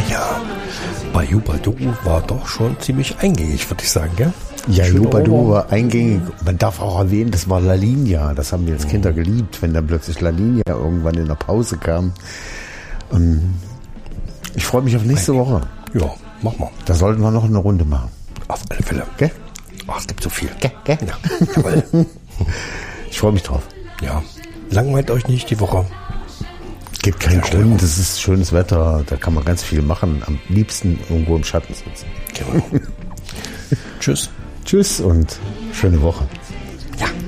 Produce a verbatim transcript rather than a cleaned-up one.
Ja, Bayou Badu war doch schon ziemlich eingängig, würde ich sagen, gell? Ja, Schöne Jubadu Ohrwurm. war eingängig. Man darf auch erwähnen, das war La Linia. Das haben wir als Kinder geliebt, wenn dann plötzlich La Linia irgendwann in der Pause kam. Ähm, Ich freue mich auf nächste Woche. Ja, mach mal. Da sollten wir noch eine Runde machen. Auf alle Fälle. Gell? Ach, es gibt so viel. Gell? Gell? Ja, jawohl. Ich freue mich drauf. Ja, langweilt euch nicht die Woche. Gibt keinen Ja, Grund, es ist schönes Wetter, da kann man ganz viel machen. Am liebsten irgendwo im Schatten sitzen. Genau. Tschüss. Tschüss und schöne Woche. Ja,